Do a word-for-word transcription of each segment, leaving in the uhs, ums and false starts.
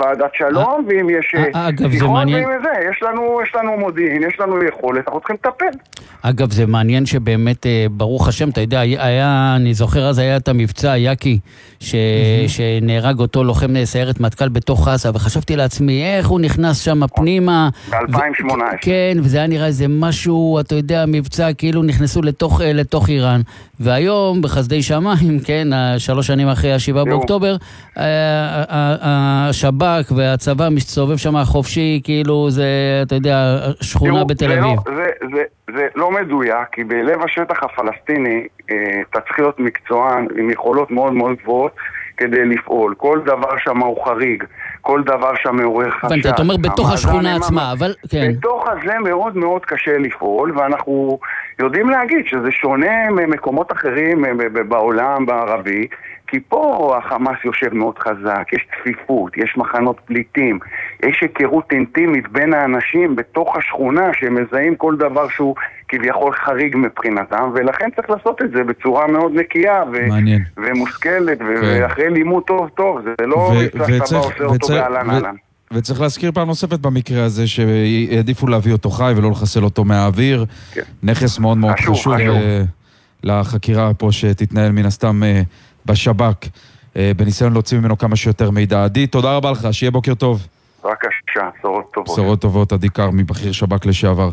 ועדת שלום, ואם יש שיחות, ואם זה, יש לנו, יש לנו מודיעין, יש לנו יכולת, אנחנו צריכים לטפל. אגב, זה מעניין שבאמת, ברוך השם, אתה יודע, היה, אני זוכר אז היה את המבצע יקי, ש... שנהרג אותו לוחם סיירת מטכ"ל בתוך עזה, וחשבתי לעצמי, איך הוא נכנס שם פנימה. ב-אלפיים שמונה עשרה. כן, וזה היה נראה איזה משהו, אתה יודע, מבצע, כאילו נכנסו לתוך, לתוך איראן. והיום, בחסדי שמיים, כן, שלוש שנים אחרי השבעה באוקטובר, השב"כ והצבא מסתובב שם חופשי, כאילו זה, אתה יודע, שכונה בתל אביב. זה לא מדויק, כי בלב השטח הפלסטיני אתה צריך להיות מקצוען עם יכולות מאוד מאוד גבוהות כדי לפעול. כל דבר שם הוא חריג, כל דבר שם מעורר חשש. אתה אומר בתוך השכונה עצמה, אבל כן. בתוך הזה מאוד מאוד קשה לפעול, ואנחנו יודעים להגיד שזה שונה ממקומות אחרים בעולם, בערבי, כי פה החמאס יושב מאוד חזק, יש צפיפות, יש מחנות פליטים, יש היכרות אינטימית בין האנשים בתוך השכונה שמזהים כל דבר שהוא כביכול חריג מבחינתם, ולכן צריך לעשות את זה בצורה מאוד נקייה ו- ומושכלת, ו- כן. ואחרי לימוד טוב טוב, זה לא מבצע שאתה בא עושה אותו בעלן עלן. וצריך להזכיר פעם נוספת במקרה הזה שעדיפו להביא אותו חי ולא לחסל אותו מהאוויר. כן. נכס מאוד מאוד חשוב, חשוב, חשוב. לחקירה פה שתתנהל מן הסתם בשב"כ, בניסיון להוציא ממנו כמה שיותר מידע. עדי, תודה רבה לך, שיהיה בוקר טוב. בבקשה, בשורות טובות. בשורות טובות, עדי קר, מבכיר שב"כ לשעבר.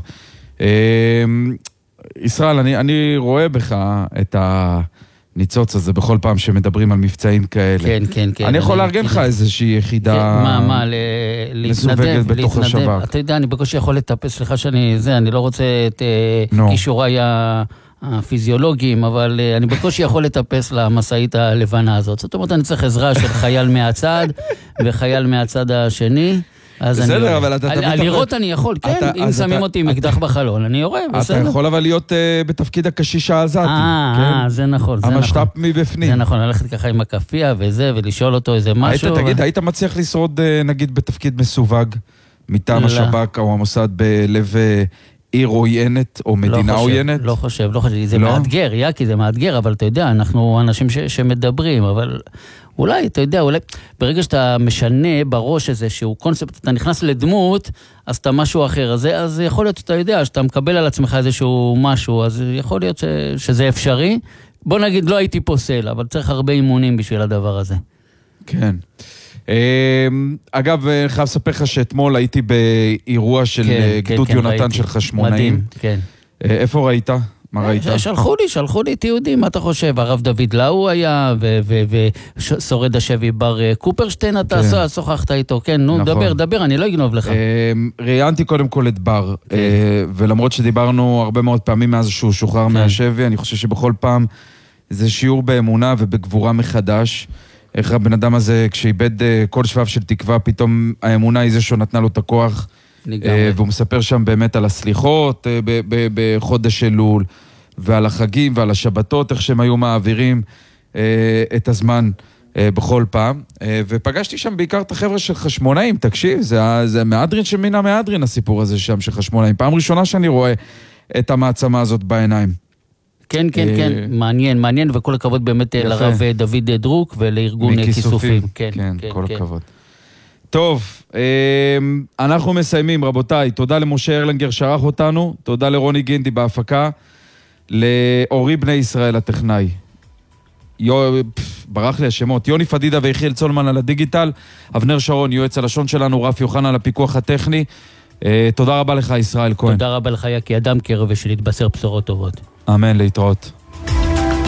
ישראל, אני, אני רואה בך את הניצוץ הזה בכל פעם שמדברים על מבצעים כאלה. כן, כן, כן. אני יכול לארגן לך איזושהי יחידה מה, מה, מסווגת בתוך השב"כ. אתה יודע, אני בקושי יכול לטפס, סליחה שאני זה, אני לא רוצה את כישוריי הפיזיולוגיים, אבל אני בקושי יכול לטפס למסעית הלבנה הזאת. זאת אומרת, אני צריך עזרה של חייל מהצד וחייל מהצד השני. בסדר, אבל אתה תמיד... לראות אני יכול, כן, אם שמים אותי מקדח בחלון, אני יורה, בסדר. אתה יכול אבל להיות בתפקיד הקשיש העזתי. אה, זה נכון, זה נכון. המשת"פ מבפנים. זה נכון, ללכת ככה עם הקפיה וזה, ולשאול אותו איזה משהו. תגיד, היית מצליח לשרוד, נגיד, בתפקיד מסווג, מטעם השב"כ או המוסד בלב עיר עוינת או מדינה עוינת? לא חושב, לא חושב, זה מאתגר, יקי, זה מאתגר, אבל אתה יודע, אנחנו אנשים שמדברים, אבל... אולי, אתה יודע, אולי, ברגע שאתה משנה בראש איזשהו קונספט, אתה נכנס לדמות, אז אתה משהו אחר. אז, אז יכול להיות, אתה יודע, שאתה מקבל על עצמך איזשהו משהו, אז יכול להיות ש, שזה אפשרי. בוא נגיד, לא הייתי פוסל, אבל צריך הרבה אימונים בשביל הדבר הזה. כן. אגב, אני חייב לספר לך שאתמול הייתי באירוע של כן, גדוד כן, יונתן כן, של חשמונאים. מדהים, כן. איפה ראית? מה ראית? שלחו לי, שלחו לי תיעודים, מה אתה חושב? הרב דוד לאו היה, ושורד השבי בר קופרשטיין, אתה שוחחת איתו, כן, נו, דבר, דבר, אני לא אגנוב לך. ראיינתי קודם כל את בר, ולמרות שדיברנו הרבה מאוד פעמים מאז שהוא שוחרר מהשבי, אני חושב שבכל פעם זה שיעור באמונה ובגבורה מחדש, איך הבן אדם הזה, כשאיבד כל שבב של תקווה, פתאום האמונה היא זה שנתנה לו את הכוח, והוא מספר שם באמת על הסליחות בחודש אלול, ועל החגים ועל השבתות, איך שהם היו מעבירים את הזמן בכל פעם. ופגשתי שם בעיקר את החבר'ה של חשמונאים, תקשיב, זה מהדרין שמינה מהדרין הסיפור הזה שם של חשמונאים. פעם ראשונה שאני רואה את המעצמה הזאת בעיניים. כן, כן, כן, מעניין, מעניין, וכל הכבוד באמת לרב דוד דרוק ולארגון כיסופים. כן, כל הכבוד. טוב, אנחנו מסיימים, רבותיי. תודה למשה ארלנגר שערך אותנו, תודה לרוני גינדי בהפקה, לאורי בני ישראל הטכנאי. ברח לי השמות, יוני פדידה ויחיאל צולמן על הדיגיטל, אבנר שרון, יועץ הלשון שלנו, רף יוחנן על הפיקוח הטכני. תודה רבה לך, ישראל כהן. תודה רבה לך, יקי אדם קרב ושלהתבשר בשורות טובות. אמן, להתראות.